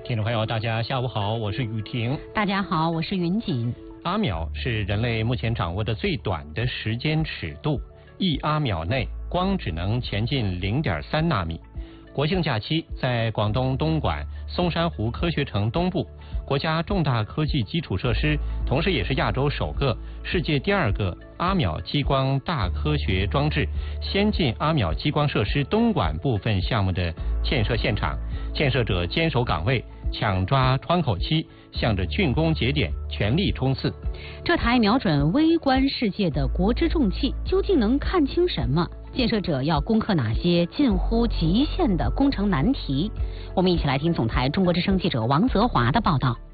听众朋友，大家下午好，我是雨婷。 大家好，我是云锦。 阿秒是人类目前掌握的最短的时间尺度，1阿秒内光只能前进0.3纳米。国庆假期，在广东东莞松山湖科学城东部，国家重大科技基础设施，同时也是亚洲首个、世界第2个阿秒激光大科学装置先进阿秒激光设施东莞部分项目的建设现场，建设者坚守岗位，抢抓窗口期，向着竣工节点全力冲刺。 这台瞄准微观世界的国之重器究竟能看清什么？建设者要攻克哪些近乎极限的工程难题？我们一起来听总台中国之声记者王泽华的报道。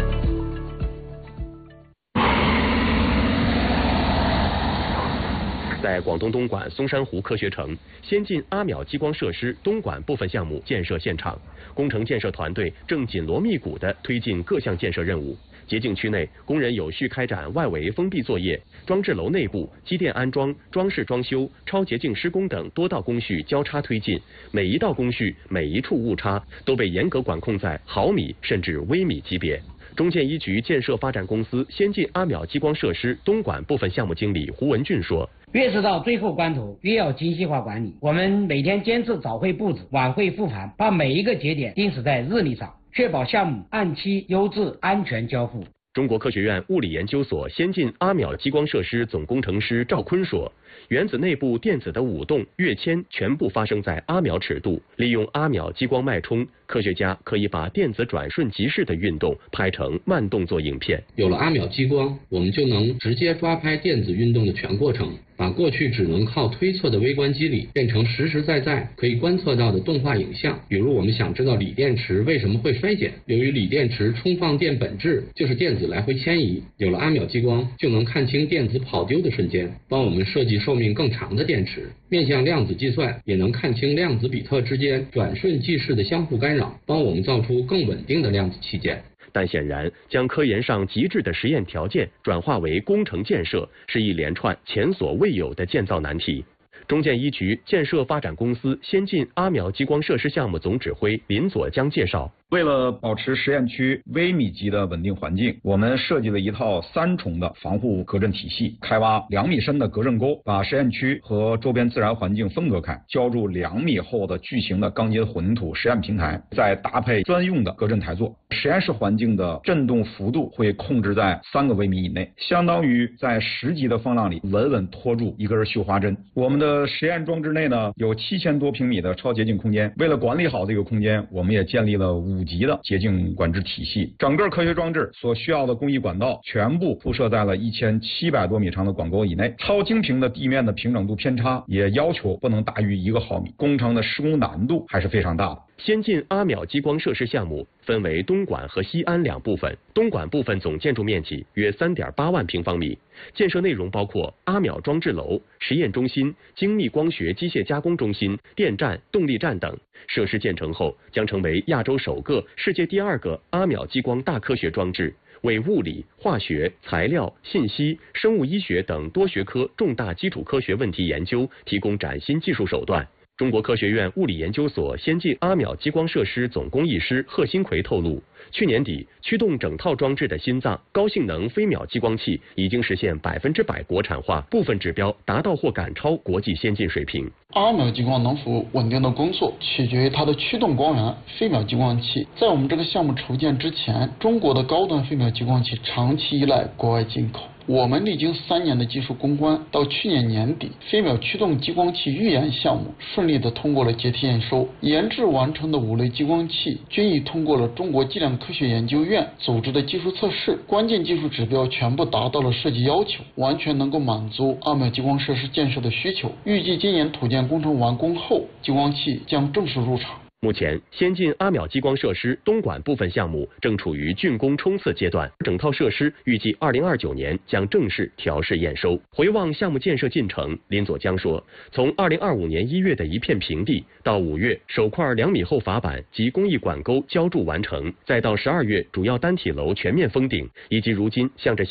在广东东莞松山湖科学城，先进阿秒激光设施东莞部分项目建设现场，工程建设团队正紧锣密鼓地推进各项建设任务。洁净区内，工人有序开展外围封闭作业，装置楼内部机电安装、装饰装修、超洁净施工等多道工序交叉推进，每一道工序、每一处误差都被严格管控在毫米甚至微米级别。中建一局建设发展公司先进阿秒激光设施东莞部分项目经理胡文俊说：“ 越是到最后关头，越要精细化管理。我们每天坚持早会布置，晚会复盘，把每一个节点定死在日历上，确保项目按期、优质、安全交付。” 中国科学院物理研究所先进阿秒激光设施总工程师赵坤说：“原子内部电子的舞动、跃迁全部发生在阿秒尺度，利用阿秒激光脉冲，科学家可以把电子转瞬即逝的运动拍成慢动作影片。 有了阿秒激光，我们就能直接抓拍电子运动的全过程，把过去只能靠推测的微观机理变成实实在在可以观测到的动画影像。比如我们想知道锂电池为什么会衰减，由于锂电池充放电本质就是电子来回迁移，有了阿秒激光就能看清电子跑丢的瞬间，帮我们设计寿命更长的电池。面向量子计算，也能看清量子比特之间转瞬即逝的相互干扰，帮我们造出更稳定的量子器件。 但显然，将科研上极致的实验条件转化为工程建设，是一连串前所未有的建造难题。中建一局建设发展公司先进阿秒激光设施项目总指挥林佐江介绍： 为了保持实验区微米级的稳定环境，我们设计了一套3重的防护隔震体系，开挖2米深的隔震沟，把实验区和周边自然环境分隔开，浇筑2米厚的巨型的钢结混凝土实验平台，再搭配专用的隔震台座。实验室环境的振动幅度会控制在3个微米以内，相当于在10级的风浪里稳稳拖住一根绣花针。我们的实验装置内呢，有7000多平米的超洁净空间。为了管理好这个空间，我们也建立了5级的洁净管制体系。整个科学装置所需要的工艺管道全部铺设在了1700多米长的管沟以内。超精平的地面的平整度偏差也要求不能大于1个毫米，工程的施工难度还是非常大的。 先进阿秒激光设施项目分为东莞和西安2部分，东莞部分总建筑面积约3.8万平方米，建设内容包括阿秒装置楼、实验中心、精密光学机械加工中心、电站、动力站等。设施建成后，将成为亚洲首个、世界第2个阿秒激光大科学装置，为物理、化学、材料、信息、生物医学等多学科重大基础科学问题研究提供崭新技术手段。中国科学院物理研究所先进阿秒激光设施总工艺师贺新奎透露，去年底驱动整套装置的心脏高性能飞秒激光器已经实现100%国产化，部分指标达到或赶超国际先进水平。 阿秒激光能否稳定的工作，取决于它的驱动光源飞秒激光器。在我们这个项目筹建之前，中国的高端飞秒激光器长期依赖国外进口。我们历经3年的技术攻关，到去年年底，飞秒驱动激光器预研项目顺利的通过了阶梯验收，研制完成的5类激光器均已通过了中国计量科学研究院组织的技术测试，关键技术指标全部达到了设计要求，完全能够满足阿秒激光设施建设的需求。预计今年土建工程完工后，激光器将正式入场。 目前，先进阿秒激光设施东莞部分项目正处于竣工冲刺阶段，整套设施预计2029年将正式调试验收。回望项目建设进程，林佐江说，从2025年1月的一片平地，到5月首块2米厚筏板及工艺管沟浇筑完成，再到12月主要单体楼全面封顶，以及如今向着